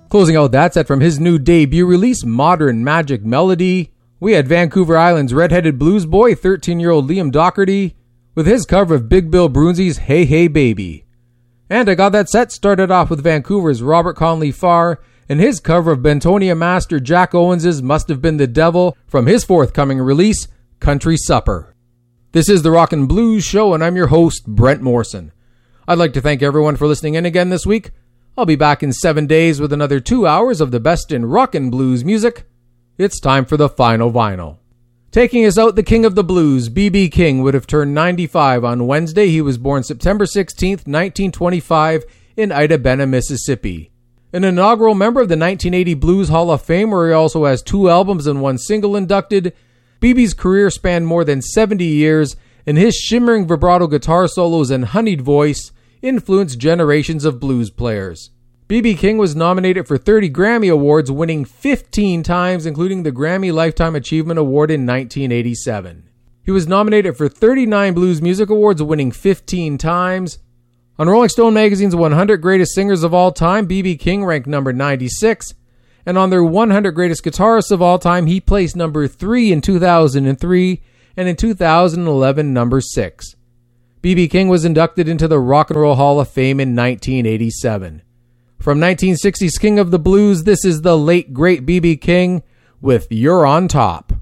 Closing out that set from his new debut release, Modern Magic Melody, we had Vancouver Island's redheaded blues boy, 13-year-old Liam Doherty, with his cover of Big Bill Broonzy's Hey Hey Baby. And I got that set started off with Vancouver's Robert Conley Farr and his cover of Bentonia master Jack Owens' Must Have Been the Devil from his forthcoming release, Country Supper. This is the Rockin' Blues Show, and I'm your host, Brent Morrison. I'd like to thank everyone for listening in again this week. I'll be back in 7 days with another 2 hours of the best in rock and blues music. It's time for the final vinyl. Taking us out, the king of the blues, B.B. King, would have turned 95 on Wednesday. He was born September 16th, 1925 in Ida Bena, Mississippi. An inaugural member of the 1980 Blues Hall of Fame, where he also has 2 albums and 1 single inducted, B.B.'s career spanned more than 70 years, and his shimmering vibrato guitar solos and honeyed voice influenced generations of blues players. B.B. King was nominated for 30 Grammy Awards, winning 15 times, including the Grammy Lifetime Achievement Award in 1987. He was nominated for 39 Blues Music Awards, winning 15 times. On Rolling Stone magazine's 100 Greatest Singers of All Time, B.B. King ranked number 96, and on their 100 Greatest Guitarists of All Time, he placed number 3 in 2003, and in 2011, number 6. B.B. King was inducted into the Rock and Roll Hall of Fame in 1987. From 1960's King of the Blues, this is the late, great B.B. King with You're on Top.